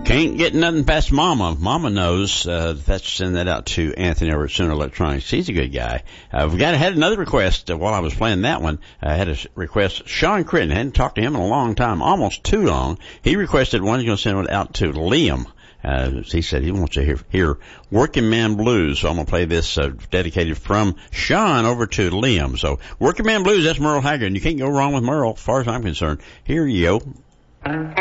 Can't get nothing past Mama. Mama knows. Let's send that out to Anthony over at Sooner Electronics. He's a good guy. Had another request while I was playing that one. I had a request. Sean Critton. Hadn't talked to him in a long time, almost too long. He requested one. He's going to send it out to Liam. He said he wants to hear Working Man Blues. So I'm going to play this dedicated from Sean over to Liam. So Working Man Blues, that's Merle Haggard. And you can't go wrong with Merle as far as I'm concerned. Here you go.